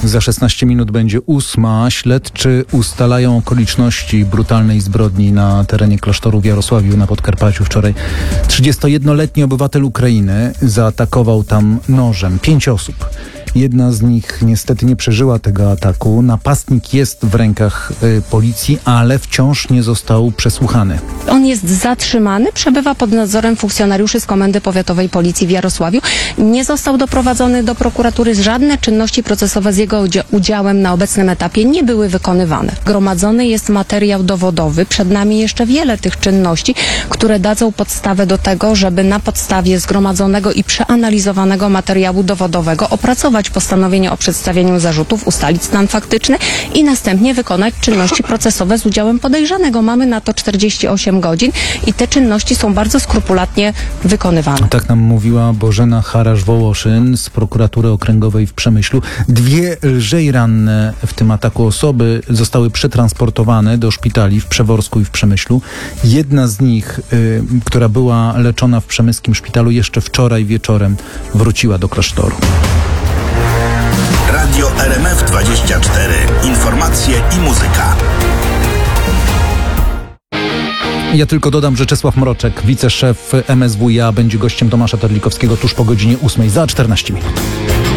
Za 16 minut będzie 8. Śledczy ustalają okoliczności brutalnej zbrodni na terenie klasztoru w Jarosławiu na Podkarpaciu. Wczoraj 31-letni obywatel Ukrainy zaatakował tam nożem 5 osób. Jedna z nich niestety nie przeżyła tego ataku. Napastnik jest w rękach policji, ale wciąż nie został przesłuchany. On jest zatrzymany, przebywa pod nadzorem funkcjonariuszy z Komendy Powiatowej Policji w Jarosławiu. Nie został doprowadzony do prokuratury. Żadne czynności procesowe z jego udziałem na obecnym etapie nie były wykonywane. Gromadzony jest materiał dowodowy. Przed nami jeszcze wiele tych czynności, które dadzą podstawę do tego, żeby na podstawie zgromadzonego i przeanalizowanego materiału dowodowego opracować postanowienie o przedstawieniu zarzutów, ustalić stan faktyczny i następnie wykonać czynności procesowe z udziałem podejrzanego. Mamy na to 48 godzin i te czynności są bardzo skrupulatnie wykonywane. Tak nam mówiła Bożena Harasz-Wołoszyn z prokuratury okręgowej w Przemyślu. 2 lżej ranne w tym ataku osoby zostały przetransportowane do szpitali w Przeworsku i w Przemyślu. Jedna z nich, która była leczona w przemyskim szpitalu, jeszcze wczoraj wieczorem wróciła do klasztoru. Radio RMF24. Informacje i muzyka. Ja tylko dodam, że Czesław Mroczek, wiceszef MSWiA, będzie gościem Tomasza Terlikowskiego tuż po godzinie 8 za 14 minut.